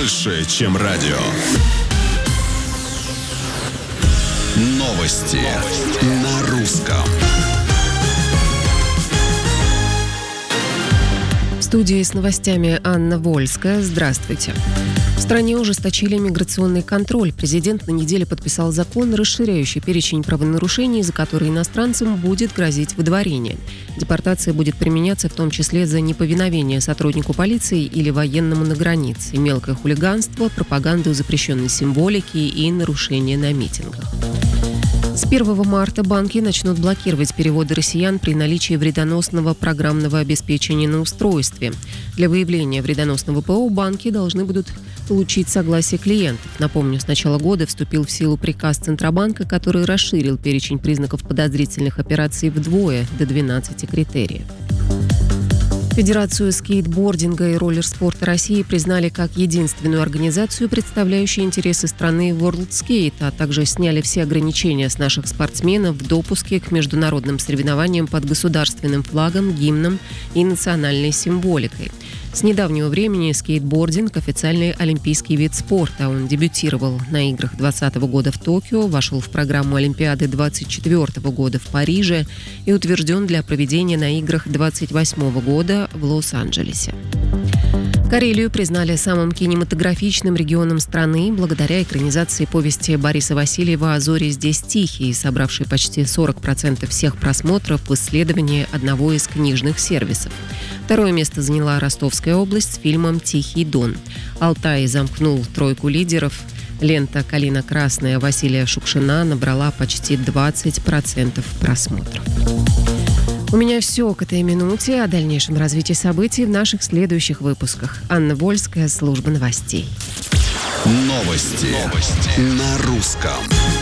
больше, чем радио. Новости на русском. В студии с новостями Анна Вольская. Здравствуйте. В стране ужесточили миграционный контроль. Президент на неделе подписал закон, расширяющий перечень правонарушений, за которые иностранцам будет грозить выдворение. Депортация будет применяться в том числе за неповиновение сотруднику полиции или военному на границе, мелкое хулиганство, пропаганду запрещенной символики и нарушения на митингах. С 1 марта банки начнут блокировать переводы россиян при наличии вредоносного программного обеспечения на устройстве. Для выявления вредоносного ПО банки должны будут получить согласие клиентов. Напомню, с начала года вступил в силу приказ Центробанка, который расширил перечень признаков подозрительных операций вдвое, до 12 критериев. Федерацию скейтбординга и роллерспорта России признали как единственную организацию, представляющую интересы страны World Skate, а также сняли все ограничения с наших спортсменов в допуске к международным соревнованиям под государственным флагом, гимном и национальной символикой. С недавнего времени скейтбординг – официальный олимпийский вид спорта. Он дебютировал на играх 2020 года в Токио, вошел в программу Олимпиады 2024 года в Париже и утвержден для проведения на играх 2028 года в Лос-Анджелесе. Карелию признали самым кинематографичным регионом страны благодаря экранизации повести Бориса Васильева «А зори здесь тихие», собравшей почти 40% всех просмотров в исследовании одного из книжных сервисов. Второе место заняла Ростовская область с фильмом «Тихий дон». Алтай замкнул тройку лидеров. Лента «Калина красная» Василия Шукшина набрала почти 20% просмотров. У меня все к этой минуте. О дальнейшем развитии событий в наших следующих выпусках. Анна Вольская, служба новостей. Новости на русском.